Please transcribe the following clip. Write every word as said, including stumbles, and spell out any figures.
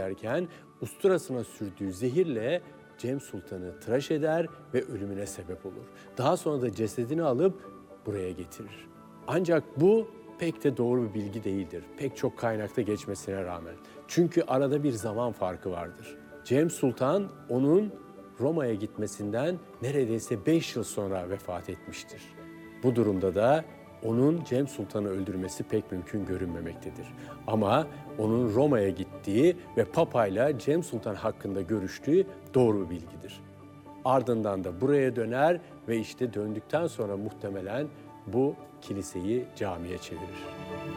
ederken usturasına sürdüğü zehirle Cem Sultan'ı tıraş eder ve ölümüne sebep olur. Daha sonra da cesedini alıp buraya getirir. Ancak bu pek de doğru bir bilgi değildir. Pek çok kaynakta geçmesine rağmen. Çünkü arada bir zaman farkı vardır. Cem Sultan onun Roma'ya gitmesinden neredeyse beş yıl sonra vefat etmiştir. Bu durumda da onun Cem Sultan'ı öldürmesi pek mümkün görünmemektedir. Ama onun Roma'ya gittiği ve Papa'yla Cem Sultan hakkında görüştüğü doğru bir bilgidir. Ardından da buraya döner ve işte döndükten sonra muhtemelen bu kiliseyi camiye çevirir.